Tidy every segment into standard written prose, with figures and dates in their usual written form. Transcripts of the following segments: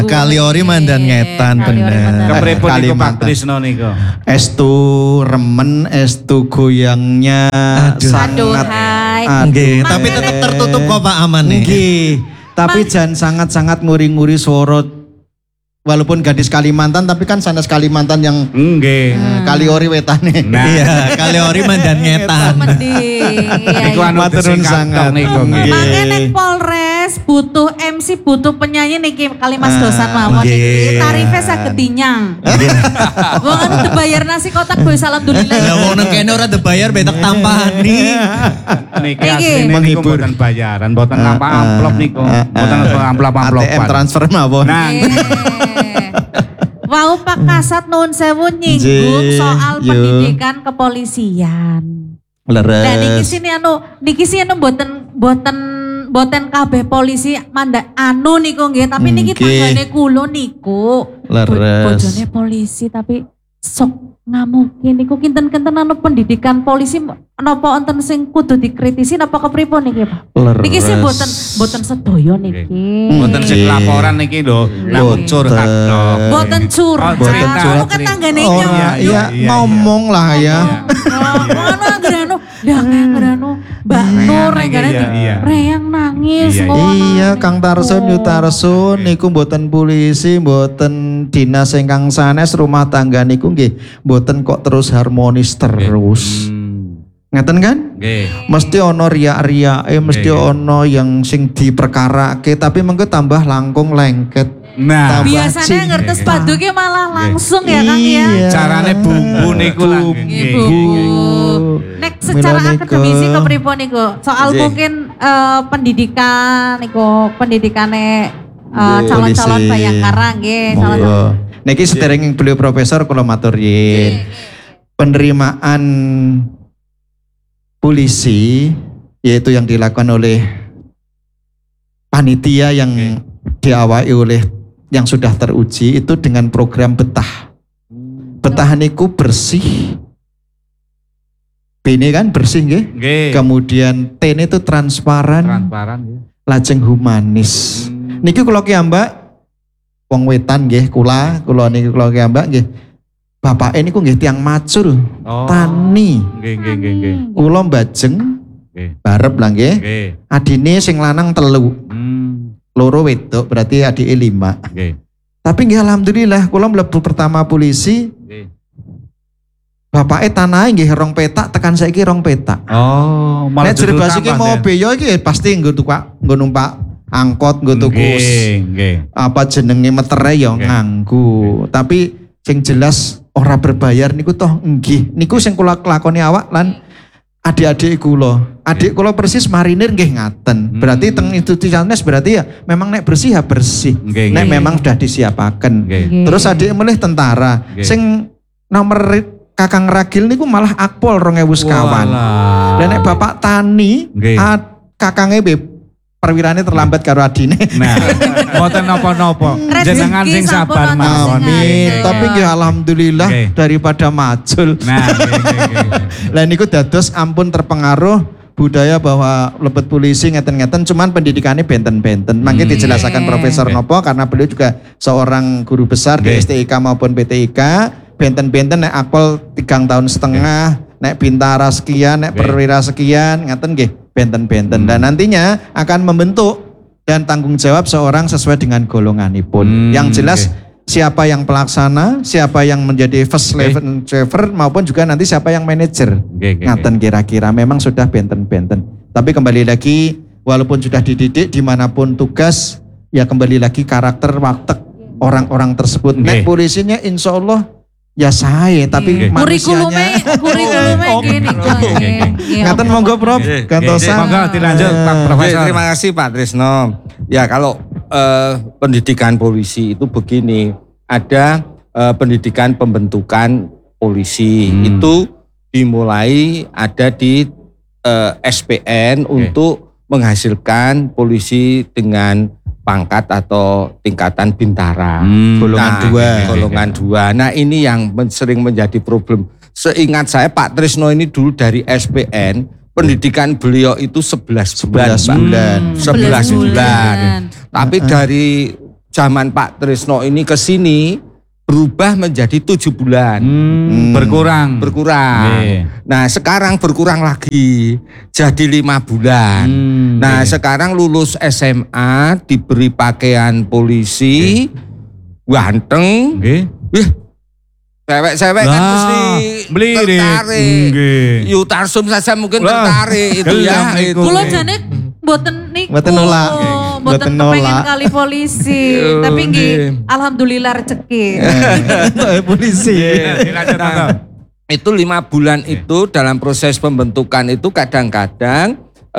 Kaliori mandan ngetan bener. Kepripun niku Pak Trisno niku? Estu remen, estu goyangnya sangat. Nggih, tapi tetap tertutup kok Pak aman nih. Nggih, tapi jangan sangat-sangat nguri-nguri sorot. Walaupun gadis Kalimantan, tapi kan sanes Kalimantan yang nggih. Kaliori wetane. Nah. Iya, Kaliori mandan ngetan. Niku anu maturun sangat niku. Makanya nek Polres butuh MC, butuh penyanyi niki kali Mas Dosan mawon niki tarifnya saged dinyang. Wong anu dibayar nasi kotak boy alhamdulillah. Lah wong nang kene ora dibayar betak tampani. Niki asline niku mboten bayaran, mboten tanpa amplop niku. Mboten amplop-amplopan. ATM transfer mawon. Nah. Wau Pak Kasat nuwun sewu nyinggung soal pendidikan kepolisian. Leres. Dan niki sini boten kabeh polisi mandak anu niku nggih, tapi niki tanggane kula niku. Leres. Bojone polisi tapi sok ngamuki niku kinten-kinten anu pendidikan polisi napa enten sing kudu dikritisi napa kepripun niki Pak? Leres. Niki sih boten sedaya niki. Boten sing laporan niki lho, nang curhat tok. Boten curhat. Aku ketanggane Iya, ngomong lah ya. Ngono anggere Mbak Nur reyang nangis ngono. Iya, Kang Tarsun Yutarsun niku mboten polisi, mboten dinas ingkang sanes rumah tangga niku nggih mboten kok terus harmonis terus. Ngeten kan? Nggih. Mesti ono riak-riake, mesti ono yang sing diperkarake, tapi mengko tambah langkung lengket. Nah, biasanya ngertes paduke malah langsung ya Kang ya. Carane bumbu niku lah. Nek secara akademisi kepripun niku? Soal mungkin pendidikan niku, pendidikane calon-calon Bayangkara nggih, calon. Niki sedereng beliau profesor kula matur yen. Penerimaan polisi yaitu yang dilakukan oleh panitia yang diawali oleh yang sudah teruji itu dengan program betah. Betah niku bersih. B ini kan bersih nggih. Kemudian T ini itu transparan nggih. Lajeng humanis. Niki kula ki Mbak wong wetan nggih kula niki kula ki Mbak nggih. Bapak ini ku nggih tiang macul. Tani. Nggih. Kula mbajeng barep lah nggih. Adine sing lanang 3. Loro wedok berarti adike 5. Tapi nggih alhamdulillah kula mlebu pertama polisi. Bapake tanahe nggih 2 petak tekan saiki 2 petak. Oh, malah nek jerbas iki mau beyo iki pasti nggo numpak angkot nggo tuku. Apa jenenge metere ya nganggo. Tapi sing jelas ora berbayar niku toh nggih. Niku sing kula lakoni awak lan adik-adik kula. Adik kula persis marinir nggih ngaten. Berarti teng institusi sanes berarti ya memang nek bersih ya bersih. Nek memang sudah disiapaken. Terus adik mulih tentara. Sing nomor Kakang Ragil niku malah akpol 2000 sekawan. Dan nek bapak tani kakange perwirane terlambat karo adine. Nah, mboten napa-napa. Jenengan sing sabar mawon. Tapi nggih alhamdulillah daripada macul. Nah, lah niku dados ampun terpengaruh budaya bahwa lebet polisi ngeten-ngeten cuman pendidikannya benten-benten. Mangke dijelasaken Profesor Nopo karena beliau juga seorang guru besar di STIK maupun PTIK. Benten-benten nek akpol 3,5 tahun, nek bintara sekian, nek perwira sekian, ngeten nggih. Benten-benten dan nantinya akan membentuk dan tanggung jawab seorang sesuai dengan golonganipun. Yang jelas siapa yang pelaksana, siapa yang menjadi first level driver maupun juga nanti siapa yang manajer. Ngaten kira-kira memang sudah benten-benten. Tapi kembali lagi walaupun sudah dididik dimanapun tugas ya kembali lagi karakter watek orang-orang tersebut. Nek polisinya insya Allah ya saya, tapi manusianya. Kurikulumnya gini. Ngaten monggo Prof. Gantosan. Monggo dilanjut Pak Profesor. Terima kasih Pak Trisno. Ya kalau pendidikan polisi itu begini, ada pendidikan pembentukan polisi itu dimulai ada di SPN untuk menghasilkan polisi dengan pangkat atau tingkatan bintara golongan 2. Nah ini yang sering menjadi problem. Seingat saya Pak Trisno ini dulu dari SPN pendidikan beliau itu 11 bulan. 11 bulan. Tapi dari zaman Pak Trisno ini ke sini berubah menjadi 7 bulan. Berkurang. Iya. Nah sekarang berkurang lagi jadi 5 bulan. Nah sekarang lulus SMA diberi pakaian polisi, ganteng. Wih, cewek-cewek kan mesti tertarik. Yutarsum saja mungkin tertarik itu ya. Kulo jane mboten niku. Mboten nolak. Mboten kepengen kali polisi. Tapi nggih alhamdulillah rezeki. Polisi. Itu 5 bulan itu dalam proses pembentukan itu kadang-kadang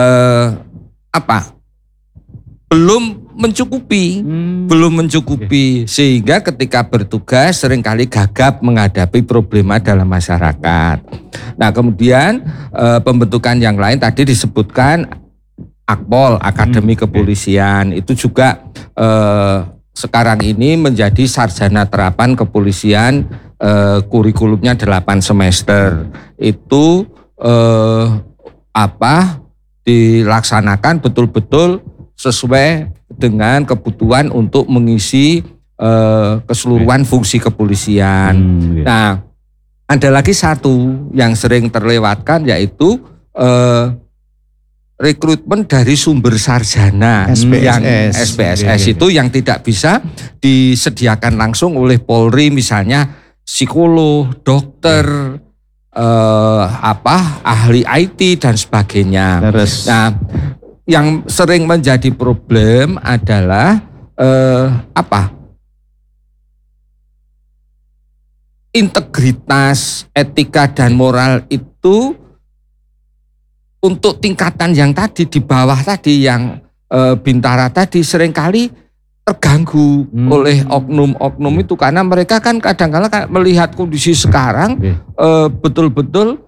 belum mencukupi sehingga ketika bertugas seringkali gagap menghadapi problema dalam masyarakat. Nah kemudian pembentukan yang lain tadi disebutkan Akpol, Akademi Kepolisian, itu juga sekarang ini menjadi sarjana terapan kepolisian, kurikulumnya 8 semester. Itu dilaksanakan betul-betul sesuai dengan kebutuhan untuk mengisi keseluruhan fungsi kepolisian. Nah, ada lagi satu yang sering terlewatkan yaitu rekrutmen dari sumber sarjana yang SPSS itu yang tidak bisa disediakan langsung oleh Polri, misalnya psikolog, dokter, ahli IT dan sebagainya. Nah, yang sering menjadi problem adalah integritas, etika dan moral itu untuk tingkatan yang tadi di bawah tadi yang Bintara tadi seringkali terganggu oleh oknum-oknum itu karena mereka kan kadang-kadang melihat kondisi sekarang betul-betul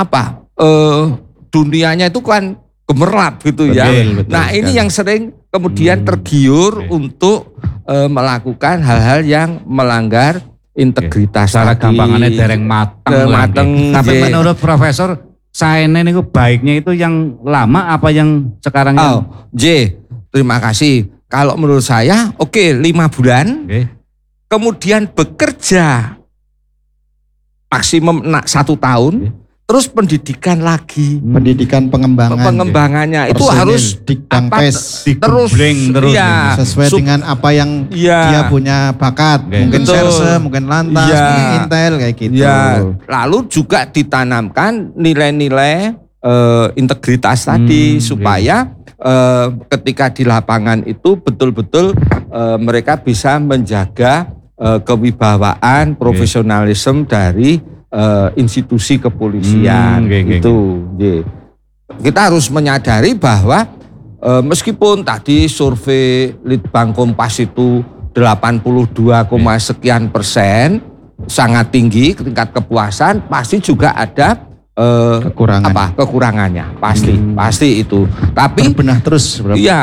dunianya itu kan gemerlap gitu ya. Nah ini yang sering kemudian tergiur untuk melakukan hal-hal yang melanggar integritas. Secara gampangannya dereng mateng. Tapi menurut Profesor Saene niku baiknya itu yang lama apa yang sekarang? Terima kasih. Kalau menurut saya, 5 bulan. Kemudian bekerja maksimum 1 tahun. Terus pendidikan lagi. Pendidikan pengembangannya itu harus terus ya, sesuai dengan apa yang dia punya bakat. Mungkin serse, mungkin lantas, mungkin intel kayak gitu. Ya. Lalu juga ditanamkan nilai-nilai integritas tadi supaya ketika di lapangan itu betul-betul mereka bisa menjaga kewibawaan, profesionalisme dari institusi kepolisian itu. Kita harus menyadari bahwa meskipun tadi survei Litbang Kompas itu 82, sekian persen sangat tinggi tingkat kepuasan, pasti juga ada kekurangannya pasti itu. Tapi berbenah terus.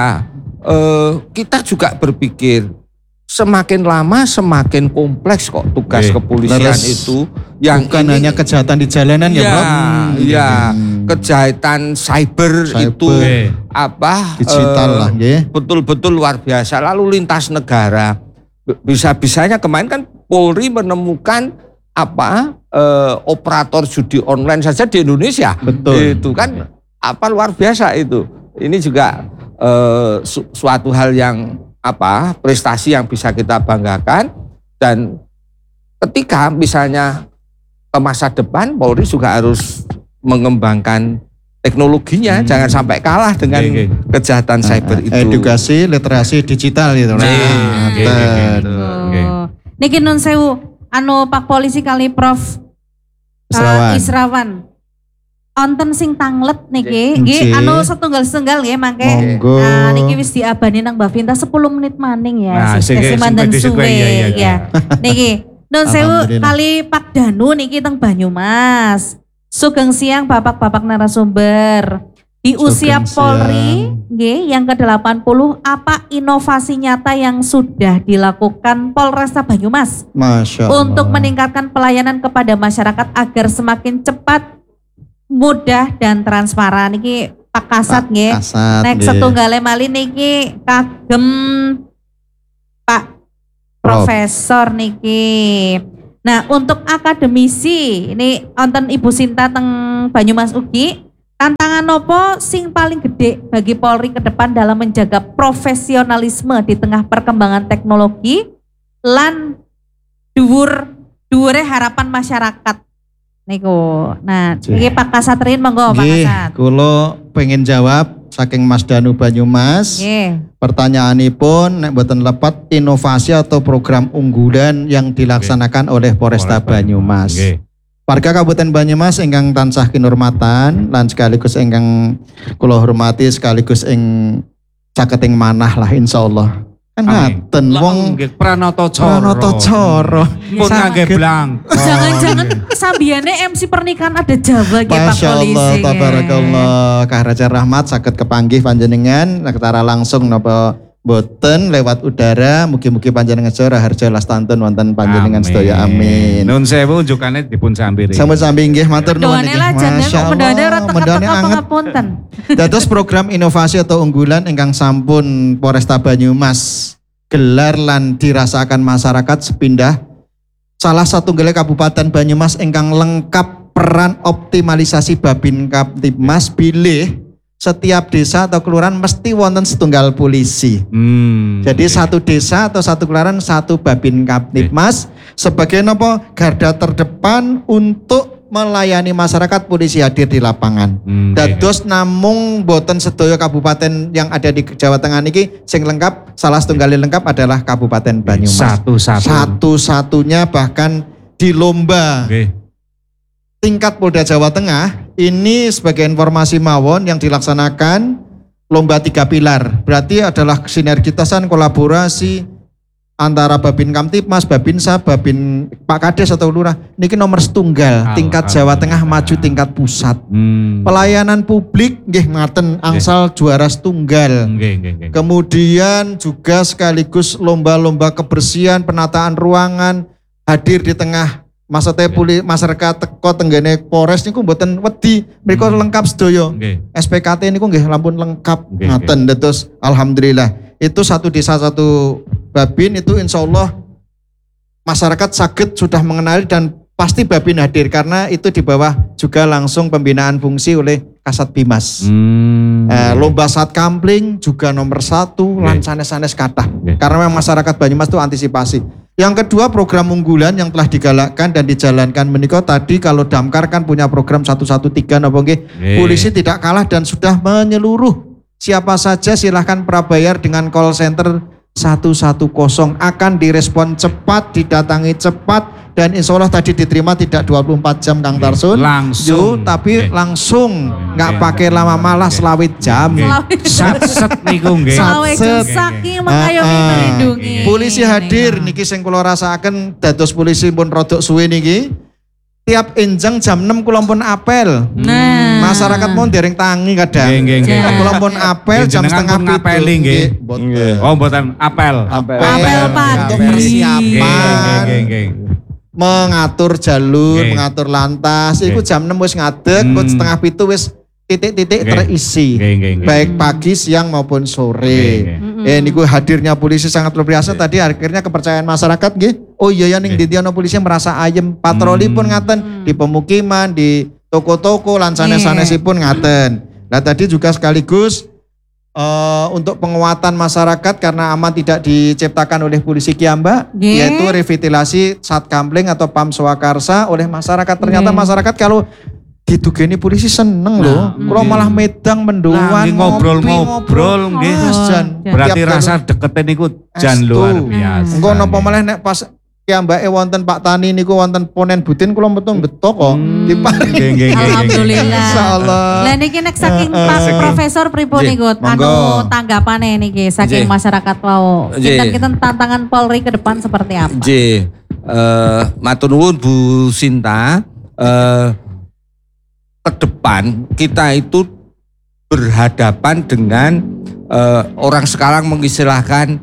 Kita juga berpikir semakin lama semakin kompleks kok tugas kepolisian itu. Yang bukan hanya kejahatan di jalanan ya Bro. Kejahatan cyber itu digital lah ya. Betul-betul luar biasa. Lalu lintas negara. Bisa-bisanya kemarin kan Polri menemukan operator judi online saja di Indonesia. Betul. Itu kan luar biasa itu. Ini juga suatu hal yang prestasi yang bisa kita banggakan. Dan ketika misalnya ke masa depan Polri juga harus mengembangkan teknologinya, jangan sampai kalah dengan kejahatan cyber itu. Edukasi, literasi digital gitu. Niki nun sewu Pak Polisi kali Prof Israwan. Onten sing tanglet niki, nggih setunggal-setunggal nggih mangke. Nah niki wis diabani nang Mbak Vinta 10 menit maning ya. Sesi mandan suwe ya. Niki nun sewu kali Pak Danu niki teng Banyumas. Sugeng siang bapak-bapak narasumber. Di usia Polri nggih yang ke-80, apa inovasi nyata yang sudah dilakukan Polresta Banyumas untuk meningkatkan pelayanan kepada masyarakat agar semakin cepat, mudah dan transparan? Niki Pak Kasat nggih. Nek setunggale malih niki kagem Pak Profesor niki. Nah, untuk akademisi ini wonten Ibu Sinta teng Banyumas ugi, tantangan nopo sing paling gede bagi Polri ke depan dalam menjaga profesionalisme di tengah perkembangan teknologi lan dhuwure harapan masyarakat niku. Nah, iki Pak Kasatrin monggo Pak Kasat. Kula pengen jawab saking Mas Danu Banyumas. Pertanyaanipun nek mboten lepat inovasi atau program unggulan yang dilaksanakan oleh Polresta Banyumas. Warga Kabupaten Banyumas ingkang tansah kinurmatan lan sekaligus ingkang kula hormati sekaligus ing caketing manah lah insyaallah. Kan ngaten wong Pranoto Coro. Pun ngangge blang. Jangan-jangan sambiane MC pernikahan ada Jawa nggih Pak Polisi. Masyaallah tabarakallah. Kah Raja Rahmat saged kepanggih panjenengan secara langsung napa boten lewat udara, mugi-mugi panjenengan sedaya harja lastantun wonten panjenengan sedaya amin. Nun sewu unjukane dipun sambiri. Sampun-sambi nggih matur nuwun nggih. Masyaallah. Mendane anget. Dados program inovasi atau unggulan ingkang sampun Polresta Banyumas gelar lan dirasakan masyarakat sepindah salah satunggal Kabupaten Banyumas ingkang lengkap peran optimalisasi Babin Kaptibmas bilih setiap desa atau kelurahan mesti wonten setunggal polisi. Jadi satu desa atau satu kelurahan satu Babin Kaptibmas sebagai nopo garda terdepan untuk melayani masyarakat, polisi hadir di lapangan. Dados namung boten sedaya kabupaten yang ada di Jawa Tengah niki sing lengkap, salah setunggal lengkap adalah Kabupaten Banyumas. Satu-satunya bahkan di lomba tingkat Polda Jawa Tengah ini sebagai informasi mawon yang dilaksanakan lomba 3 pilar. Berarti adalah sinergitasan kolaborasi antara Babin Kamtibmas, Babinsa, Babin Pak Kades atau Lurah. Niki nomor setunggal tingkat Jawa Tengah maju tingkat pusat. Pelayanan publik nggih ngaten angsal juara setunggal. Kemudian juga sekaligus lomba-lomba kebersihan, penataan ruangan hadir di tengah masyarakat teko tenggene Polres niku mboten wedi, mriku lengkap sedaya. SPKT niku nggih lampun lengkap ngaten. Terus alhamdulillah itu satu desa satu Babin itu insya Allah masyarakat sakit sudah mengenali dan pasti Babin hadir karena itu di bawah juga langsung pembinaan fungsi oleh Kasat Bimas. Lomba Satkampling juga nomor 1 lan sanes-sanes kathah karena memang masyarakat Banyumas itu antisipasi. Yang kedua program unggulan yang telah digalakkan dan dijalankan menika tadi kalau Damkar kan punya program 113 napa nggih. Polisi tidak kalah dan sudah menyeluruh. Siapa saja silahkan prabayar dengan call center 110 akan direspon cepat, didatangi cepat dan insya Allah tadi diterima tidak 24 jam Kang Tarsun. Langsung. Tapi langsung nggak pakai lama malah selawit jam. Satset niku nggih. Selawit saking mengayomi melindungi. Polisi hadir niki sing kula rasakaken dados polisi pun rodok suwe niki. Tiap enjang jam 6 kula pun apel. Masyarakat pun dereng tangi kadang. Kula pun apel jam setengah 7. Oh, mboten apel. Apel pagi. Untuk persiapan. Mengatur jalur, mengatur lantas. Iku jam 6 wis ngadeg, setengah 7 wis titik-titik terisi. Baik pagi, siang maupun sore. Niku hadirnya polisi sangat luar biasa. Tadi akhirnya kepercayaan masyarakat nggih. Oh iya ya ning ndi ana polisi merasa ayem. Patroli pun ngaten di pemukiman, di toko-toko lan sanes-sanesipun ngaten. Nah tadi juga sekaligus untuk penguatan masyarakat karena aman tidak diciptakan oleh polisi Kiamba, yaitu revitalisasi Satkampling atau Pam Swakarsa oleh masyarakat. Ternyata masyarakat kalau didugeni polisi seneng loh. Kalau malah medang mendoan ngobrol nggih. Berarti rasa dekete niku jan luar biasa. Engko napa malah nek pas Kiambake wonten Pak Tani niku wonten ponen butin kula mboten beto kok. Alhamdulillah. Insyaallah. Lah niki nek saking Pak Profesor pripun niku anu tanggapane niki saking masyarakat wau. Kita tantangan Polri ke depan seperti apa? Matur nuwun Bu Sinta. Ke depan kita itu berhadapan dengan orang sekarang mengistilahkan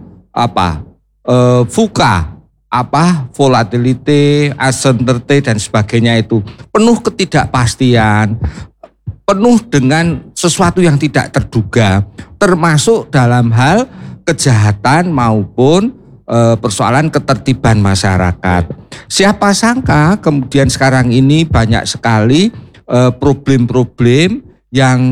VUCA, volatility, uncertainty dan sebagainya itu penuh ketidakpastian, penuh dengan sesuatu yang tidak terduga, termasuk dalam hal kejahatan maupun persoalan ketertiban masyarakat. Siapa sangka kemudian sekarang ini banyak sekali problem-problem yang